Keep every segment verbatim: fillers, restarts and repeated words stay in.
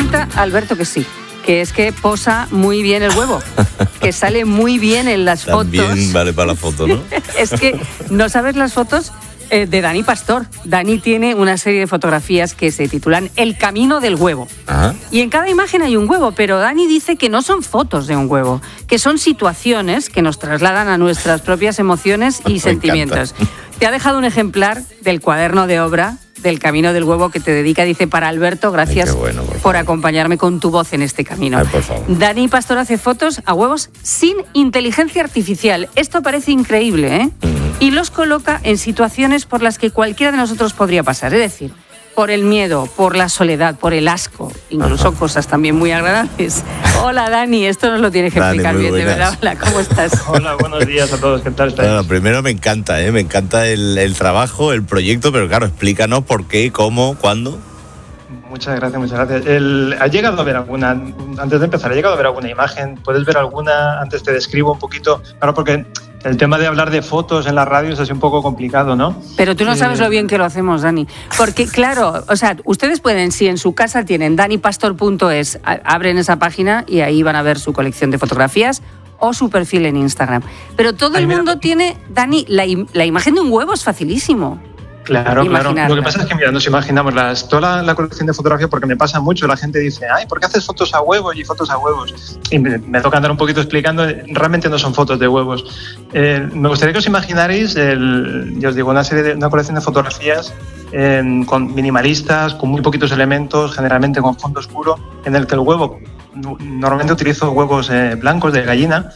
resulta, Alberto, que sí. Que es que posa muy bien el huevo, que sale muy bien en las También fotos. También vale para la foto, ¿no? Es que no sabes las fotos eh, de Dani Pastor. Dani tiene una serie de fotografías que se titulan El camino del huevo. Ajá. Y en cada imagen hay un huevo, pero Dani dice que no son fotos de un huevo, que son situaciones que nos trasladan a nuestras propias emociones y Me sentimientos. encanta. Te ha dejado un ejemplar del cuaderno de obra del Camino del Huevo que te dedica, dice, para Alberto, gracias. Ay, qué bueno, por por favor. acompañarme con tu voz en este camino. Ay, por favor. Dani Pastor hace fotos a huevos sin inteligencia artificial. Esto parece increíble, ¿eh? Mm. Y los coloca en situaciones por las que cualquiera de nosotros podría pasar. Es decir, por el miedo, por la soledad, por el asco, incluso Ajá. cosas también muy agradables. Hola, Dani, esto nos lo tienes que Dani, explicar muy bien, de buenas. verdad. Hola, ¿cómo estás? Hola, buenos días a todos. ¿Qué tal estáis? Bueno, primero me encanta, ¿eh? Me encanta el, el trabajo, el proyecto, pero claro, explícanos por qué, cómo, cuándo. Muchas gracias, muchas gracias. El, ¿Has llegado a ver alguna, antes de empezar, ¿has llegado a ver alguna imagen? ¿Puedes ver alguna? Antes te describo un poquito. Claro, porque el tema de hablar de fotos en la radio es así un poco complicado, ¿no? Pero tú no sabes Eh, lo bien que lo hacemos, Dani. Porque, claro, o sea, ustedes pueden, si en su casa tienen dani pastor punto es, a- abren esa página y ahí van a ver su colección de fotografías o su perfil en Instagram. Pero todo Ay, el mira. mundo tiene, Dani, la, im- la imagen de un huevo es facilísimo. Claro, claro. Imaginarla. Lo que pasa es que, mira, nos imaginamos las, toda la, la colección de fotografía, porque me pasa mucho, la gente dice, ay, ¿por qué haces fotos a huevos y fotos a huevos? Y me, me toca andar un poquito explicando, realmente no son fotos de huevos. Eh, me gustaría que os imaginarais, el, yo os digo, una serie de, una colección de fotografías eh, con minimalistas, con muy poquitos elementos, generalmente con fondo oscuro, en el que el huevo, normalmente utilizo huevos eh, blancos de gallina,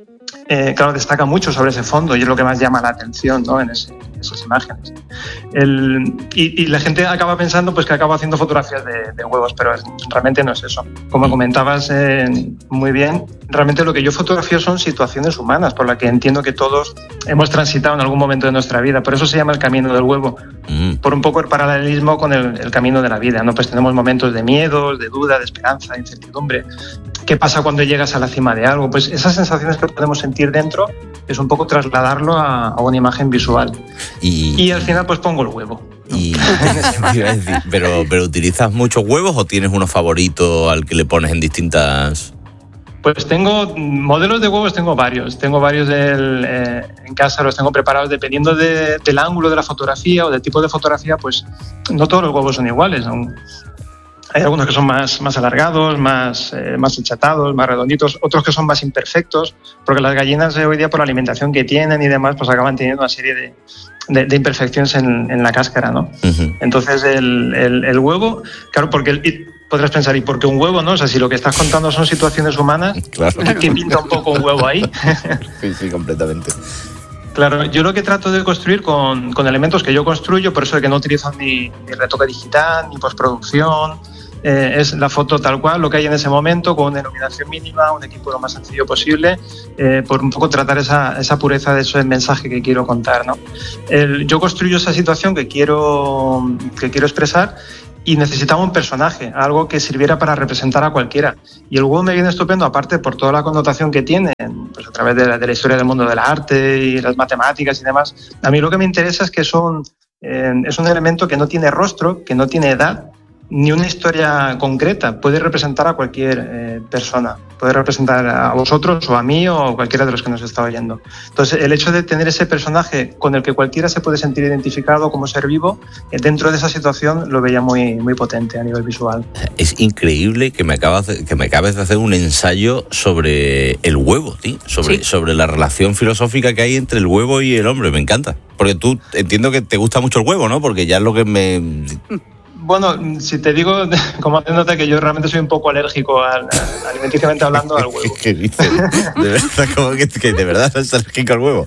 eh, claro, destaca mucho sobre ese fondo y es lo que más llama la atención, ¿no? en, ese, en esas imágenes. El, y, y la gente acaba pensando pues, que acabo haciendo fotografías de, de huevos, pero es, realmente no es eso. Como comentabas eh, muy bien, realmente lo que yo fotografío son situaciones humanas por las que entiendo que todos hemos transitado en algún momento de nuestra vida. Por eso se llama el camino del huevo, Mm. por un poco el paralelismo con el, el camino de la vida, ¿no? Pues tenemos momentos de miedo, de duda, de esperanza, de incertidumbre. ¿Qué pasa cuando llegas a la cima de algo? Pues esas sensaciones que podemos sentir dentro es un poco trasladarlo a, a una imagen visual. Y, Y al final pues pongo el huevo. y- te iba a decir, pero, pero ¿utilizas muchos huevos o tienes uno favorito al que le pones en distintas...? Pues tengo modelos de huevos, tengo varios. Tengo varios del, eh, en casa, los tengo preparados dependiendo de, del ángulo de la fotografía o del tipo de fotografía, pues no todos los huevos son iguales. Aún hay algunos que son más, más alargados, más, eh, más achatados, más redonditos, otros que son más imperfectos, porque las gallinas de hoy día por la alimentación que tienen y demás, pues acaban teniendo una serie de, de, de imperfecciones en, en la cáscara, ¿no? Uh-huh. Entonces el, el, el huevo, claro, porque el, y podrás pensar, ¿y por qué un huevo, no? O sea, si lo que estás contando son situaciones humanas, Claro. ¿qué pinta un poco un huevo ahí? Sí, sí, completamente. Claro, yo lo que trato de construir con, con elementos que yo construyo, por eso de que no utilizo ni, ni retoque digital, ni postproducción, eh, es la foto tal cual, lo que hay en ese momento, con una iluminación mínima, un equipo lo más sencillo posible, eh, por un poco tratar esa, esa pureza de ese mensaje que quiero contar, ¿no? El, yo construyo esa situación que quiero, que quiero expresar y necesitaba un personaje, algo que sirviera para representar a cualquiera. Y el huevo me viene estupendo, aparte por toda la connotación que tiene, pues a través de la, de la historia del mundo del arte y las matemáticas y demás. A mí lo que me interesa es que son, eh, es un elemento que no tiene rostro, que no tiene edad, ni una historia concreta. Puede representar a cualquier eh, persona. Puede representar a vosotros o a mí o a cualquiera de los que nos está oyendo. Entonces, el hecho de tener ese personaje con el que cualquiera se puede sentir identificado como ser vivo, eh, dentro de esa situación lo veía muy, muy potente a nivel visual. Es increíble que me acabas de, que me acabes de hacer un ensayo sobre el huevo, tío. Sobre, Sí. sobre la relación filosófica que hay entre el huevo y el hombre. Me encanta. Porque tú entiendo que te gusta mucho el huevo, ¿no? Porque ya es lo que me... Bueno, si te digo, como nota que yo realmente soy un poco alérgico, al, alimenticiamente hablando, al huevo. ¿Qué dices? De verdad, como que, que de verdad eres alérgico al huevo.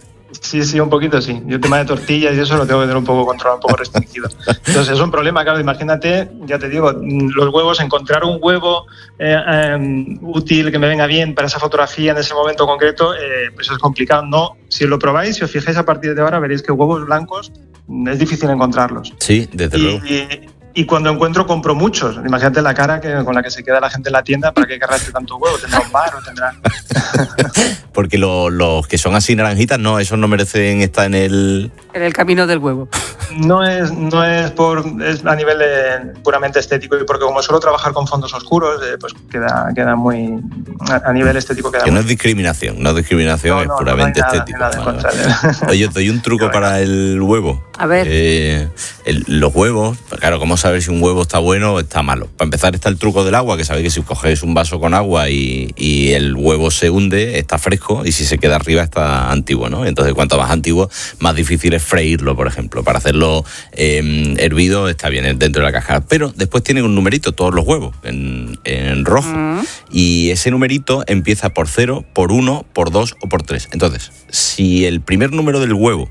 Sí, sí, un poquito sí. Yo el tema de tortillas y eso lo tengo que tener un poco controlado, un poco restringido. Entonces es un problema, claro. Imagínate, ya te digo, los huevos, encontrar un huevo eh, eh, útil, que me venga bien para esa fotografía en ese momento concreto, eh, pues es complicado. No, si lo probáis, si os fijáis a partir de ahora, veréis que huevos blancos es difícil encontrarlos. Sí, desde y, luego. Y, y cuando encuentro, compro muchos. Imagínate la cara que, con la que se queda la gente en la tienda. ¿Para qué querrás tanto huevo? ¿Tendrá un bar o tendrá...? Porque lo- los que son así naranjitas, no, esos no merecen estar en el... En el camino del huevo. No es, no es por es a nivel de, puramente estético, y porque como suelo trabajar con fondos oscuros, eh, pues queda, queda muy a, a nivel estético queda que muy... no es discriminación, no es discriminación, no, es no, puramente no hay estético. nada, nada vale, vale. Oye, te doy un truco para el huevo. A ver. Eh, el, los huevos, claro, ¿cómo saber si un huevo está bueno o está malo? Para empezar está el truco del agua, que sabéis que si cogéis un vaso con agua y, y el huevo se hunde, está fresco, y si se queda arriba está antiguo, ¿no? Entonces, cuanto más antiguo, más difícil es freírlo, por ejemplo. Para hacerlo eh, hervido está bien dentro de la cáscara. Pero después tienen un numerito, todos los huevos, en, en rojo. Mm. Y ese numerito empieza por cero, por uno, por dos o por tres. Entonces, si el primer número del huevo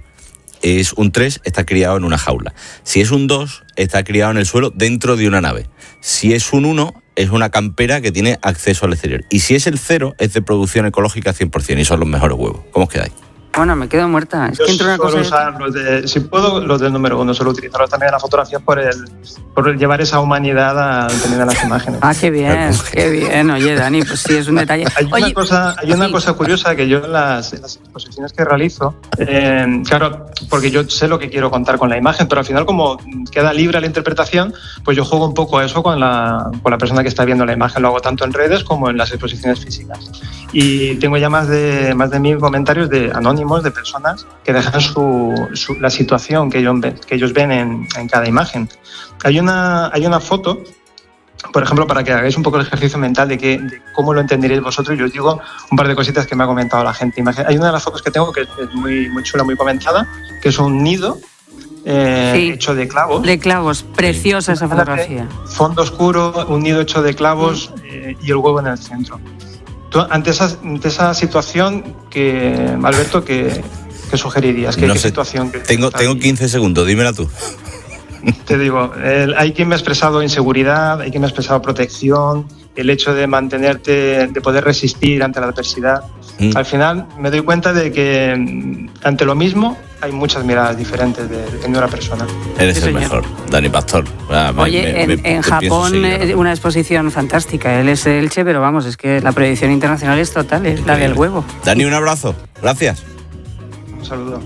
es un tres, está criado en una jaula. Si es un dos, está criado en el suelo dentro de una nave. Si es un uno, es una campera que tiene acceso al exterior. Y si es el cero, es de producción ecológica cien por ciento y son los mejores huevos. ¿Cómo os quedáis? Bueno, me quedo muerta. Es Yo que entre una cosa usar los de, si puedo, los del número uno, suelo utilizarlos también en la fotografía por el por llevar esa humanidad al tener las imágenes. Ah, qué bien, qué bien. Oye, Dani, pues sí, es un detalle. Hay Oye, una cosa, hay una sí. cosa curiosa que yo en las, en las exposiciones que realizo, eh, claro, porque yo sé lo que quiero contar con la imagen, pero al final como queda libre a la interpretación, pues yo juego un poco a eso con la, con la persona que está viendo la imagen. Lo hago tanto en redes como en las exposiciones físicas. Y tengo ya más de, más de mil comentarios de anónimos, de personas que dejan su, su, la situación que ellos ven, que ellos ven en, en cada imagen. Hay una, hay una foto, por ejemplo, para que hagáis un poco el ejercicio mental de, que, de cómo lo entenderéis vosotros, yo os digo un par de cositas que me ha comentado la gente. Hay una de las fotos que tengo que es muy, muy chula, muy comentada, que es un nido eh, sí, hecho de clavos. De clavos, preciosa esa fotografía. Fondo oscuro, un nido hecho de clavos eh, y el huevo en el centro. Tú, ante, esa, ante esa situación, que Alberto, ¿qué, qué sugerirías? ¿Qué, no qué sé, situación? Que tengo, tengo quince segundos, dímela tú. Te digo, el, hay quien me ha expresado inseguridad, hay quien me ha expresado protección, el hecho de mantenerte, de poder resistir ante la adversidad. Mm. Al final me doy cuenta de que ante lo mismo hay muchas miradas diferentes de, de una persona. Eres sí, el señor. mejor, Dani Pastor. Ah, Oye, me, en, me, en Japón seguir, una exposición fantástica. Él es Elche, pero vamos, es que la proyección internacional es total, es la del huevo. Dani, un abrazo. Gracias. Un saludo.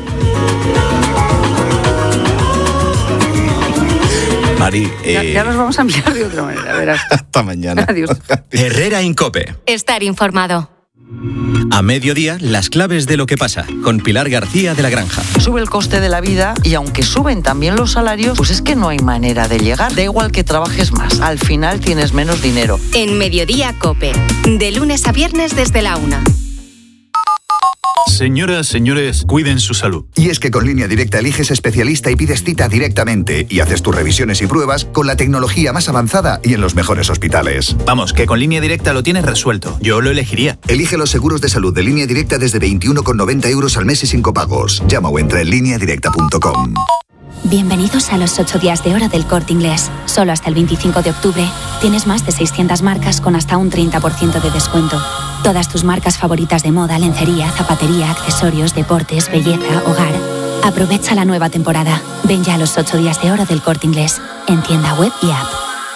Mari, eh... ya, ya nos vamos a enviar de otra manera, verás. Hasta mañana. Adiós. Herrera Incope. Estar informado. A mediodía, las claves de lo que pasa, con Pilar García de la Granja. Sube el coste de la vida y aunque suben también los salarios, pues es que no hay manera de llegar. Da igual que trabajes más, al final tienes menos dinero. En Mediodía Cope, de lunes a viernes desde la una. Señoras, señores, cuiden su salud. Y es que con Línea Directa eliges especialista y pides cita directamente y haces tus revisiones y pruebas con la tecnología más avanzada y en los mejores hospitales. Vamos, que con Línea Directa lo tienes resuelto. Yo lo elegiría. Elige los seguros de salud de Línea Directa desde veintiuno con noventa euros al mes y sin copagos. Llama o entra en línea directa punto com. Bienvenidos a los ocho días de oro del Corte Inglés. Solo hasta el veinticinco de octubre tienes más de seiscientas marcas con hasta un treinta por ciento de descuento. Todas tus marcas favoritas de moda, lencería, zapatería, accesorios, deportes, belleza, hogar. Aprovecha la nueva temporada. Ven ya a los ocho días de oro del Corte Inglés, en tienda web y app.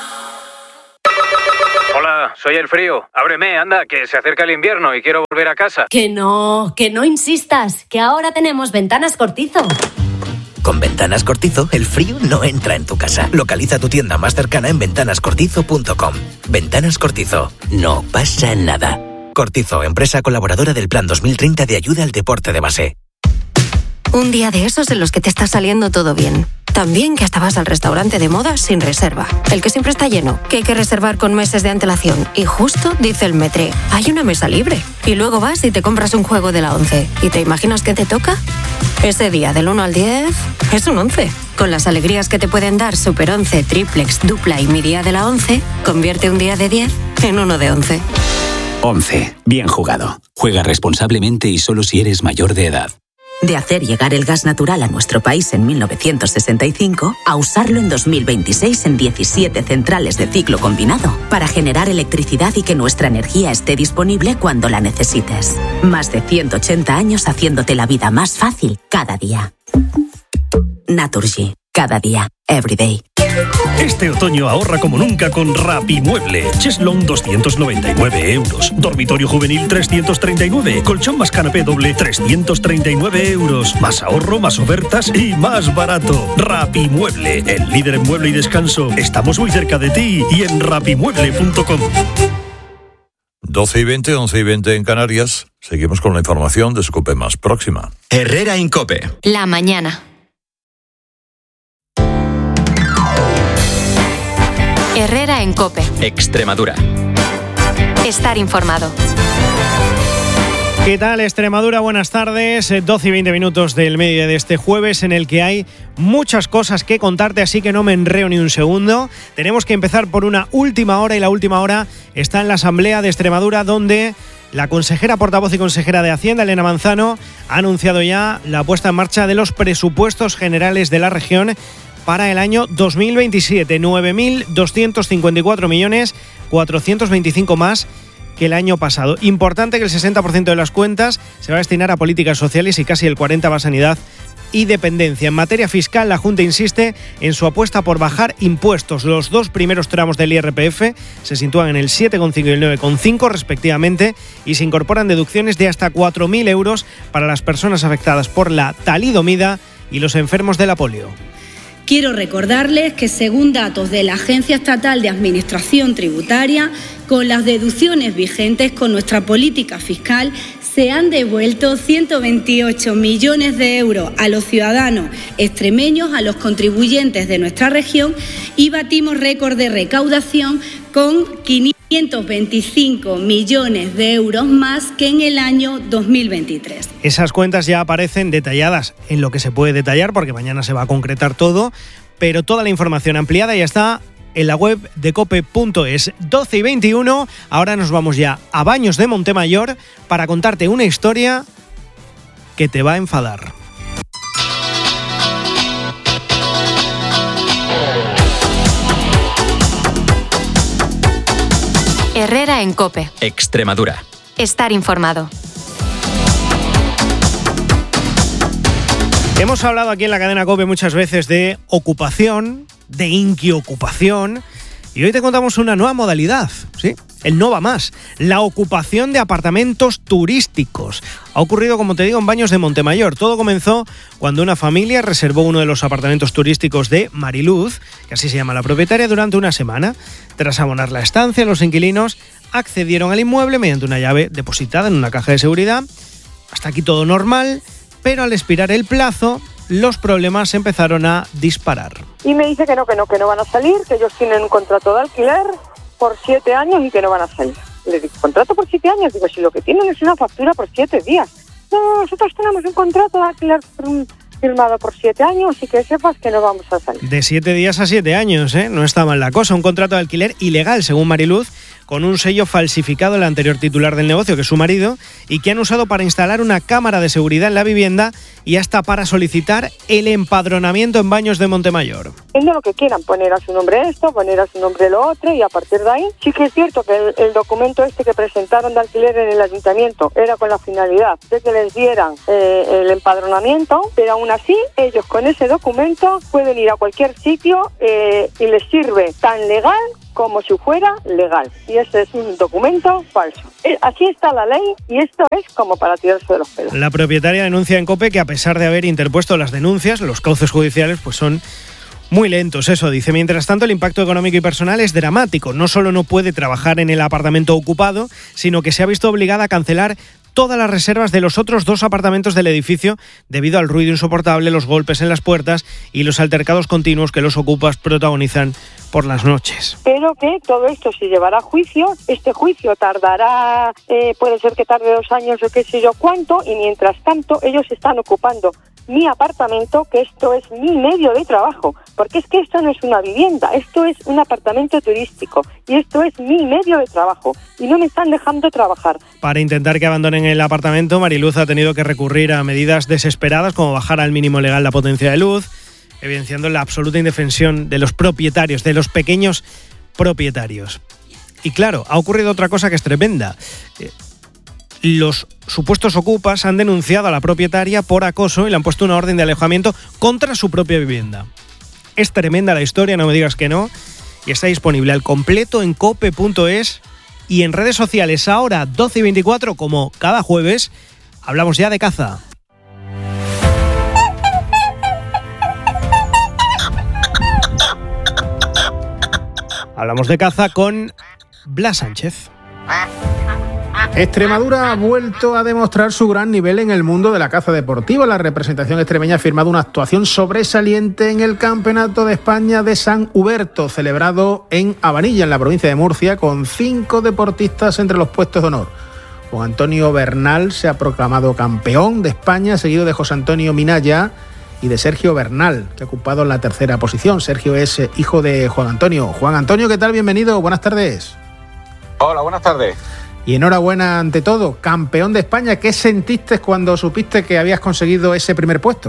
Hola, soy el frío. Ábreme, anda, que se acerca el invierno y quiero volver a casa. Que no, que no insistas, que ahora tenemos Ventanas Cortizo. Con Ventanas Cortizo, el frío no entra en tu casa. Localiza tu tienda más cercana en ventanas cortizo punto com. Ventanas Cortizo. No pasa nada. Cortizo, empresa colaboradora del Plan dos mil treinta de ayuda al deporte de base. Un día de esos en los que te está saliendo todo bien. También que hasta vas al restaurante de moda sin reserva. El que siempre está lleno, que hay que reservar con meses de antelación. Y justo dice el Metre, hay una mesa libre. Y luego vas y te compras un juego de la once. ¿Y te imaginas qué te toca? Ese día del uno al diez es un once. Con las alegrías que te pueden dar Super once, Triplex, Dupla y Mi Día de la once, convierte un día de diez en uno de once. once. Bien jugado. Juega responsablemente y solo si eres mayor de edad. De hacer llegar el gas natural a nuestro país en mil novecientos sesenta y cinco a usarlo en dos mil veintiséis en diecisiete centrales de ciclo combinado para generar electricidad y que nuestra energía esté disponible cuando la necesites. Más de ciento ochenta años haciéndote la vida más fácil cada día. Naturgy. cada día, every day. Este otoño ahorra como nunca con Rapimueble. Cheslong doscientos noventa y nueve euros. Dormitorio juvenil trescientos treinta y nueve. Colchón más canapé doble trescientos treinta y nueve euros. Más ahorro, más ofertas y más barato. Rapimueble, el líder en mueble y descanso. Estamos muy cerca de ti y en rapimueble punto com. doce y veinte, once y veinte en Canarias. Seguimos con la información de SCOPE más próxima. Herrera Incope. La mañana. Herrera en COPE. Extremadura. Estar informado. ¿Qué tal, Extremadura? Buenas tardes. doce y veinte minutos del mediodía de este jueves, en el que hay muchas cosas que contarte, así que no me enreo ni un segundo. Tenemos que empezar por una última hora, y la última hora está en la Asamblea de Extremadura, donde la consejera portavoz y consejera de Hacienda, Elena Manzano, ha anunciado ya la puesta en marcha de los presupuestos generales de la región para el año dos mil veintisiete, nueve mil doscientos cincuenta y cuatro millones cuatrocientos veinticinco más que el año pasado. Importante que el sesenta por ciento de las cuentas se va a destinar a políticas sociales y casi el cuarenta por ciento va a sanidad y dependencia. En materia fiscal, la Junta insiste en su apuesta por bajar impuestos. Los dos primeros tramos del I R P F se sitúan en el siete coma cinco y el nueve coma cinco respectivamente, y se incorporan deducciones de hasta cuatro mil euros para las personas afectadas por la talidomida y los enfermos de la polio. Quiero recordarles que, según datos de la Agencia Estatal de Administración Tributaria, con las deducciones vigentes con nuestra política fiscal, se han devuelto ciento veintiocho millones de euros a los ciudadanos extremeños, a los contribuyentes de nuestra región, y batimos récord de recaudación con quinientos veinticinco millones de euros más que en el año dos mil veintitrés. Esas cuentas ya aparecen detalladas en lo que se puede detallar, porque mañana se va a concretar todo, pero toda la información ampliada ya está en la web de cope punto es. doce y veintiuno, ahora nos vamos ya a Baños de Montemayor para contarte una historia que te va a enfadar. Herrera en COPE. Extremadura. Estar informado. Hemos hablado aquí en la cadena COPE muchas veces de ocupación, de inquiocupación, y hoy te contamos una nueva modalidad, ¿sí? El no va más, la ocupación de apartamentos turísticos. Ha ocurrido, como te digo, en Baños de Montemayor. Todo comenzó cuando una familia reservó uno de los apartamentos turísticos de Mariluz, que así se llama la propietaria, durante una semana. Tras abonar la estancia, los inquilinos accedieron al inmueble mediante una llave depositada en una caja de seguridad. Hasta aquí todo normal, pero al expirar el plazo, los problemas empezaron a disparar. Y me dice que no, que no, que no van a salir, que ellos tienen un contrato de alquiler por siete años y que no van a salir. Le digo, ¿contrato por siete años? Digo, si lo que tienen es una factura por siete días. No, nosotros tenemos un contrato de alquiler firmado por siete años y que sepas que no vamos a salir. De siete días a siete años, ¿eh? No está mal la cosa. Un contrato de alquiler ilegal, según Mariluz, con un sello falsificado el anterior titular del negocio, que es su marido, y que han usado para instalar una cámara de seguridad en la vivienda y hasta para solicitar el empadronamiento en Baños de Montemayor. Haciendo lo que quieran, poner a su nombre esto, poner a su nombre lo otro, y a partir de ahí sí que es cierto que el, el documento este que presentaron de alquiler en el ayuntamiento era con la finalidad de que les dieran eh, el empadronamiento, pero aún así ellos con ese documento pueden ir a cualquier sitio eh, y les sirve tan legal como si fuera legal. Y ese es un documento falso. Así está la ley y esto es como para tirarse de los pelos. La propietaria denuncia en COPE que, a pesar de haber interpuesto las denuncias, los cauces judiciales pues son muy lentos. Eso dice. Mientras tanto, el impacto económico y personal es dramático. No solo no puede trabajar en el apartamento ocupado, sino que se ha visto obligada a cancelar todas las reservas de los otros dos apartamentos del edificio debido al ruido insoportable, los golpes en las puertas y los altercados continuos que los ocupas protagonizan por las noches. Pero que todo esto se llevará a juicio. Este juicio tardará, eh, puede ser que tarde dos años o qué sé yo cuánto, y mientras tanto ellos están ocupando mi apartamento, que esto es mi medio de trabajo, porque es que esto no es una vivienda, esto es un apartamento turístico y esto es mi medio de trabajo y no me están dejando trabajar. Para intentar que abandonen el apartamento, Mariluz ha tenido que recurrir a medidas desesperadas como bajar al mínimo legal la potencia de luz, evidenciando la absoluta indefensión de los propietarios, de los pequeños propietarios. Y claro, ha ocurrido otra cosa que es tremenda. Los supuestos ocupas han denunciado a la propietaria por acoso y le han puesto una orden de alejamiento contra su propia vivienda. Es tremenda la historia, no me digas que no. Y está disponible al completo en cope punto es y en redes sociales. Ahora, doce y veinticuatro, como cada jueves, hablamos ya de caza. Hablamos de caza con Blas Sánchez. Extremadura ha vuelto a demostrar su gran nivel en el mundo de la caza deportiva. La representación extremeña ha firmado una actuación sobresaliente en el Campeonato de España de San Huberto, celebrado en Habanilla, en la provincia de Murcia, con cinco deportistas entre los puestos de honor. Juan Antonio Bernal se ha proclamado campeón de España, seguido de José Antonio Minaya y de Sergio Bernal, que ha ocupado la tercera posición. Sergio es hijo de Juan Antonio. Juan Antonio, ¿qué tal? Bienvenido, buenas tardes. Hola, buenas tardes. Y enhorabuena ante todo, campeón de España. ¿Qué sentiste cuando supiste que habías conseguido ese primer puesto?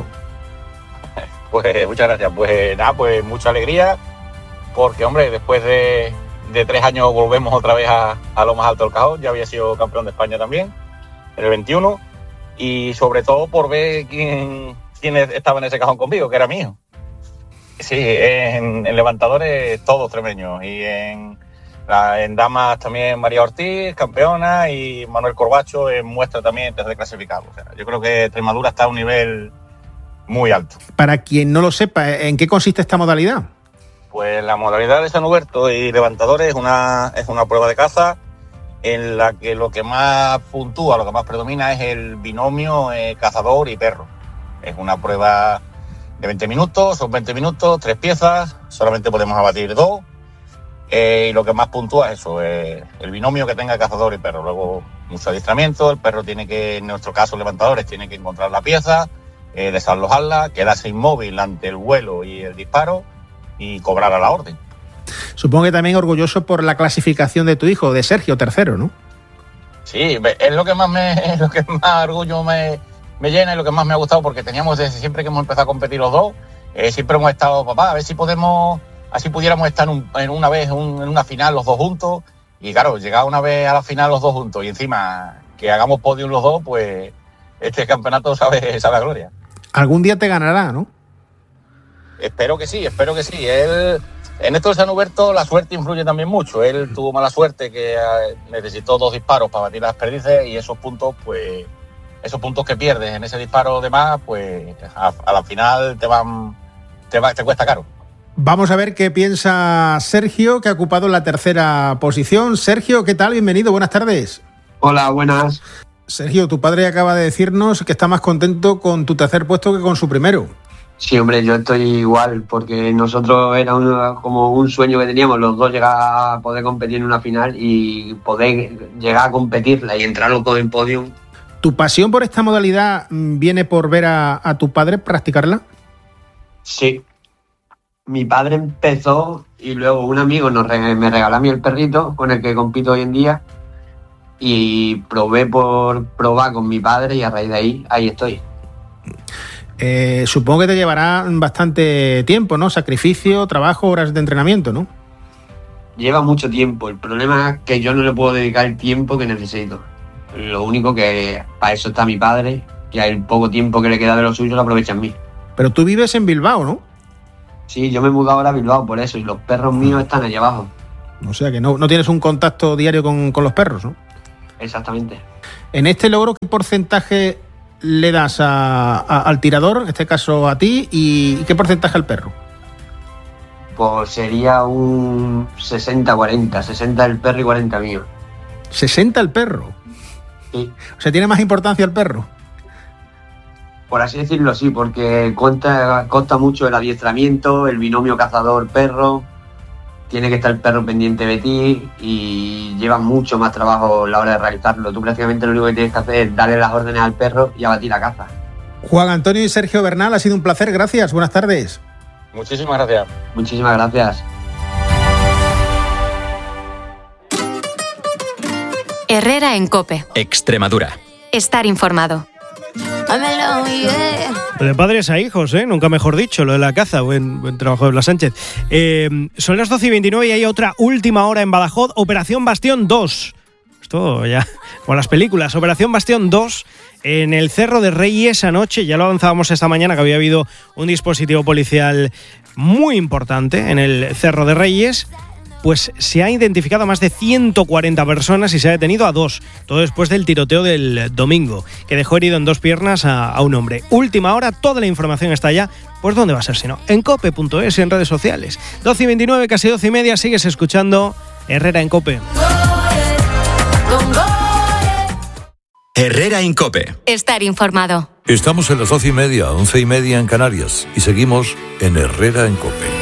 Pues muchas gracias. Pues nada, pues mucha alegría, porque hombre, después de, de tres años volvemos otra vez a, a lo más alto del cajón. Ya había sido campeón de España también, en el veintiuno, y sobre todo por ver quién, quién estaba en ese cajón conmigo, que era mío. Sí, en, en levantadores todos extremeños, y en... En damas también María Ortiz, campeona, y Manuel Corbacho en muestra también desde clasificado. O sea, yo creo que Extremadura está a un nivel muy alto. Para quien no lo sepa, ¿en qué consiste esta modalidad? Pues la modalidad de San Huberto y levantadores es una, es una prueba de caza en la que lo que más puntúa, lo que más predomina es el binomio eh, cazador y perro. Es una prueba de veinte minutos, son veinte minutos, tres piezas, solamente podemos abatir dos. Eh, y lo que más puntúa es eso, eh, el binomio que tenga cazador y perro. Luego, mucho adiestramiento, el perro tiene que, en nuestro caso, levantadores, tiene que encontrar la pieza, eh, desalojarla, quedarse inmóvil ante el vuelo y el disparo y cobrar a la orden. Supongo que también orgulloso por la clasificación de tu hijo, de Sergio, tercero, ¿no? Sí, es lo que más me, es lo que más orgullo me, me llena y lo que más me ha gustado, porque teníamos desde siempre que hemos empezado a competir los dos, eh, siempre hemos estado, papá, a ver si podemos... Así pudiéramos estar un, en una vez un, en una final los dos juntos, y claro, llegar una vez a la final los dos juntos y encima que hagamos podium los dos, pues este campeonato sabe, sabe a gloria. Algún día te ganará, ¿no? Espero que sí, espero que sí. Él, en esto de San Huberto la suerte influye también mucho. Él tuvo mala suerte que necesitó dos disparos para batir las perdices, y esos puntos, pues esos puntos que pierdes en ese disparo de más, pues a, a la final te van te, va, te cuesta caro. Vamos a ver qué piensa Sergio, que ha ocupado la tercera posición. Sergio, ¿qué tal? Bienvenido, buenas tardes. Hola, buenas. Sergio, tu padre acaba de decirnos que está más contento con tu tercer puesto que con su primero. Sí, hombre, yo estoy igual, porque nosotros era una, como un sueño que teníamos, los dos llegar a poder competir en una final y poder llegar a competirla y entrar los dos en podium. ¿Tu pasión por esta modalidad viene por ver a, a tu padre practicarla? Sí. Mi padre empezó y luego un amigo nos re- me regaló a mí el perrito con el que compito hoy en día, y probé por probar con mi padre y a raíz de ahí, ahí estoy. Eh, supongo que te llevará bastante tiempo, ¿no? Sacrificio, trabajo, horas de entrenamiento, ¿no? Lleva mucho tiempo. El problema es que yo no le puedo dedicar el tiempo que necesito. Lo único que para eso está mi padre, que el poco tiempo que le queda de lo suyo lo aprovecha en mí. Pero tú vives en Bilbao, ¿no? Sí, yo me he mudado ahora a Bilbao por eso, y los perros míos están allá abajo. O sea que no, no tienes un contacto diario con, con los perros, ¿no? Exactamente. En este logro, ¿qué porcentaje le das a, a, al tirador, en este caso a ti, y qué porcentaje al perro? Pues sería un sesenta cuarenta, sesenta el perro y cuarenta mío. ¿sesenta el perro? Sí. O sea, ¿tiene más importancia el perro? Por así decirlo, sí, porque consta, consta mucho el adiestramiento, el binomio cazador-perro, tiene que estar el perro pendiente de ti y lleva mucho más trabajo a la hora de realizarlo. Tú prácticamente lo único que tienes que hacer es darle las órdenes al perro y abatir la caza. Juan Antonio y Sergio Bernal, ha sido un placer, gracias, buenas tardes. Muchísimas gracias. Muchísimas gracias. Herrera en COPE. Extremadura. Estar informado. De padres a hijos, ¿eh? Nunca mejor dicho, lo de la caza. Buen, buen trabajo de Blas Sánchez. Eh, son las doce y veintinueve y hay otra última hora en Badajoz. Operación Bastión dos. Esto ya, como las películas. Operación Bastión dos en el Cerro de Rey esa noche. Ya lo avanzábamos esta mañana, que había habido un dispositivo policial muy importante en el Cerro de Reyes, pues se ha identificado a más de ciento cuarenta personas y se ha detenido a dos, todo después del tiroteo del domingo, que dejó herido en dos piernas a, a un hombre. Última hora, toda la información está ya, pues ¿dónde va a ser si no? En cope punto es y en redes sociales. doce y veintinueve, casi doce y media, sigues escuchando Herrera en COPE. Herrera en COPE. Estar informado. Estamos en las doce y media, once y media en Canarias y seguimos en Herrera en COPE.